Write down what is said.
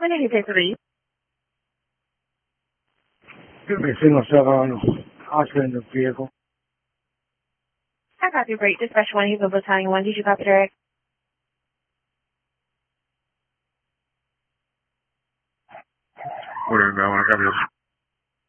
When did you take the read? Give me a single 7 Oscar in the vehicle. I copy break. Dispatch 1, Eagle Battalion 1. Did you copy direct? Whatever, I want to copy this.